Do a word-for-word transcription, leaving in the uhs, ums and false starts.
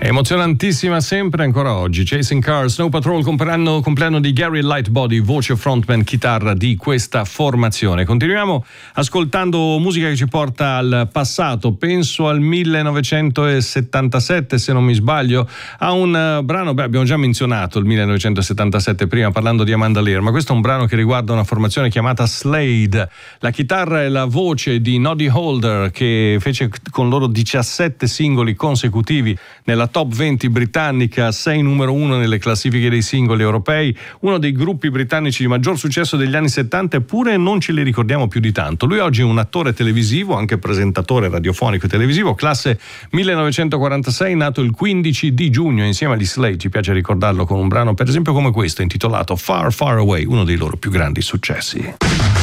Emozionantissima sempre, ancora oggi. Chasing Cars, Snow Patrol, compleanno, compleanno di Gary Lightbody, voce frontman, chitarra di questa formazione. Continuiamo ascoltando musica che ci porta al passato, penso al millenovecentosettantasette se non mi sbaglio, a un uh, brano, beh, abbiamo già menzionato il millenovecentosettantasette prima parlando di Amanda Lear, ma questo è un brano che riguarda una formazione chiamata Slade. La chitarra e la voce di Noddy Holder, che fece con loro diciassette singoli consecutivi nella top venti britannica, sei numero uno nelle classifiche dei singoli europei, uno dei gruppi britannici di maggior successo degli anni settanta, eppure non ce li ricordiamo più di tanto. Lui oggi è un attore televisivo, anche presentatore radiofonico e televisivo, classe millenovecentoquarantasei, nato il quindici di giugno insieme agli Slade. Ci piace ricordarlo con un brano per esempio come questo, intitolato Far Far Away, uno dei loro più grandi successi.